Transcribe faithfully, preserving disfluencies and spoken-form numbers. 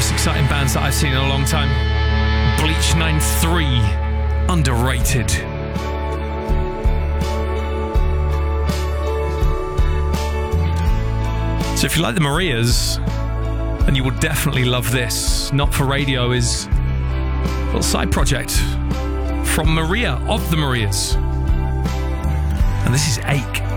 most exciting bands that I've seen in a long time. Bleach ninety-three, Underrated. So if you like the Marias, then you will definitely love this. Not for Radio is a little side project from Maria of the Marias. And this is Ache.